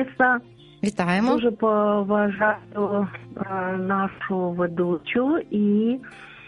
Лариса. Вітаємо. Дуже поважаю нашу ведучу і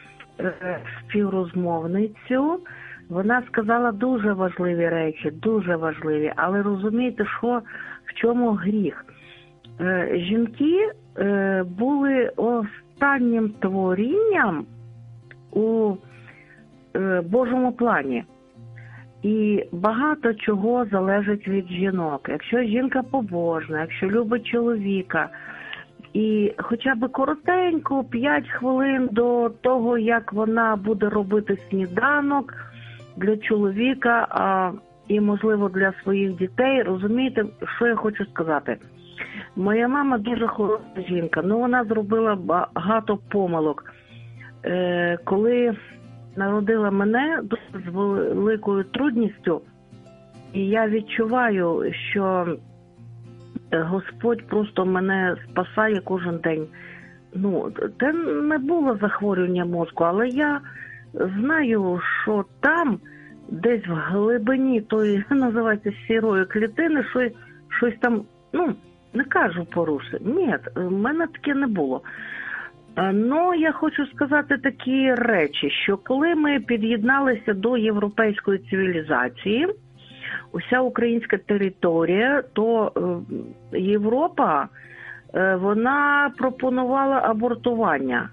співрозмовницю. Вона сказала дуже важливі речі, дуже важливі. Але розумієте, що в чому гріх? Жінки були останнім творінням у Божому плані. І багато чого залежить від жінок. Якщо жінка побожна, якщо любить чоловіка, і хоча б коротенько, 5 хвилин до того, як вона буде робити сніданок для чоловіка і, можливо, для своїх дітей, розумієте, що я хочу сказати? Моя мама дуже хороша жінка, але вона зробила багато помилок. Коли народила мене з великою трудністю, і я відчуваю, що Господь просто мене спасає кожен день. Це не було захворювання мозку, але я знаю, що там, десь в глибині тої, називається, сірої клітини, щось там, не кажу порушення. Ні, в мене таке не було. Я хочу сказати такі речі, що коли ми під'єдналися до європейської цивілізації, уся українська територія, то Європа, вона пропонувала абортування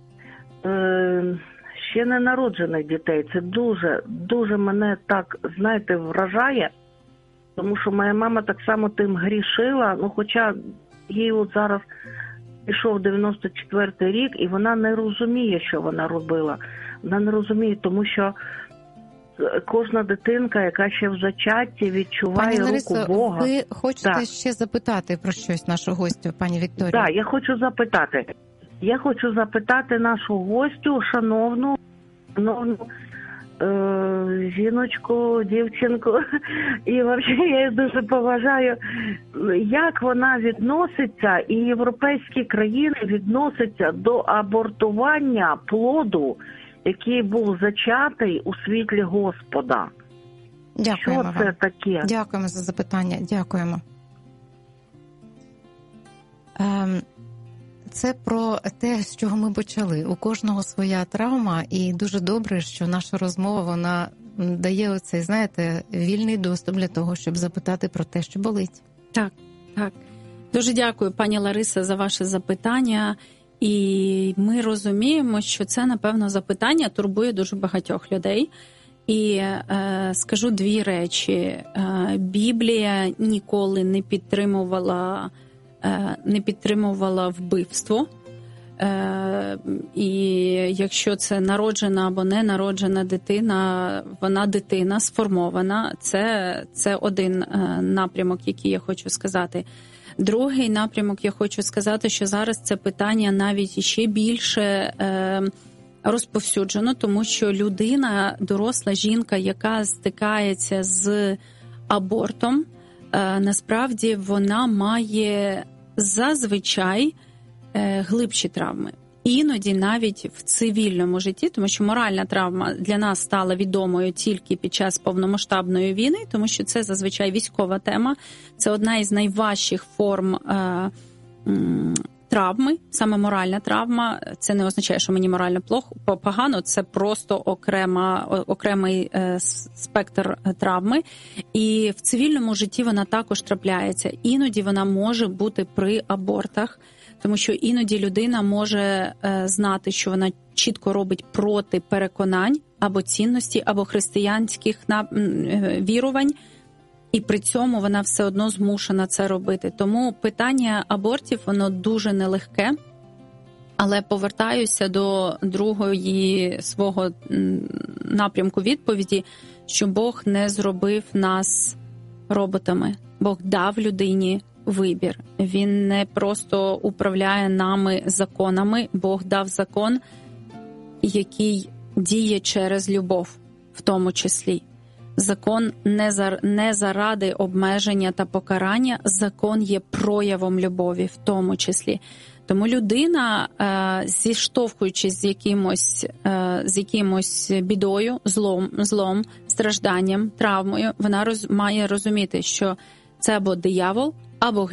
ще ненароджених дітей. Це дуже, дуже мене так, знаєте, вражає, тому що моя мама так само тим грішила, хоча їй от зараз пішов 94-й рік, і вона не розуміє, що вона робила. Вона не розуміє, тому що кожна дитинка, яка ще в зачатті, відчуває руку Ларисо, Бога. Ви хочете ще запитати про щось нашу гостю, пані Вікторію? Так, я хочу запитати. Я хочу запитати нашу гостю, шановну жіночку, дівчинку, і взагалі я її дуже поважаю, як вона відноситься, і європейські країни відносяться до абортування плоду, який був зачатий у світлі Господа. Дякуємо Що це вам. таке? Дякуємо за запитання, дякуємо. Це про те, з чого ми почали. У кожного своя травма, і дуже добре, що наша розмова, вона дає оцей, знаєте, вільний доступ для того, щоб запитати про те, що болить. Так. Дуже дякую, пані Лариса, за ваше запитання. І ми розуміємо, що це, напевно, запитання турбує дуже багатьох людей. І скажу 2 речі. Біблія ніколи не підтримувала вбивство. І якщо це народжена або ненароджена дитина, вона дитина сформована. Це один напрямок, який я хочу сказати. Другий напрямок, я хочу сказати, що зараз це питання навіть ще більше розповсюджено, тому що людина, доросла жінка, яка стикається з абортом, насправді вона має зазвичай глибші травми. Іноді навіть в цивільному житті, тому що моральна травма для нас стала відомою тільки під час повномасштабної війни, тому що це зазвичай військова тема. Це одна із найважчих форм травми, саме моральна травма. Це не означає, що мені морально погано, це просто окремий спектр травми. І в цивільному житті вона також трапляється. Іноді вона може бути при абортах, тому що іноді людина може знати, що вона чітко робить проти переконань або цінності, або християнських вірувань, і при цьому вона все одно змушена це робити. Тому питання абортів, воно дуже нелегке. Але повертаюся до другої свого напрямку відповіді, що Бог не зробив нас роботами. Бог дав людині вибір. Він не просто управляє нами законами. Бог дав закон, який діє через любов, в тому числі. Закон не заради обмеження та покарання, закон є проявом любові, в тому числі. Тому людина, зіштовхуючись з якимось бідою, злом, стражданням, травмою, вона має розуміти, що це або диявол, або